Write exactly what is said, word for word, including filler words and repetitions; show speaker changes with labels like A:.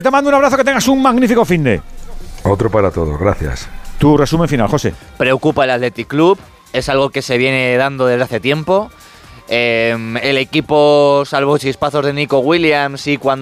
A: Te mando un abrazo, que tengas un magnífico finde.
B: Otro para todos, gracias.
A: Tu resumen final, José.
C: Preocupa el Athletic Club, es algo que se viene dando desde hace tiempo. Eh, el equipo, salvo chispazos de Nico Williams y cuando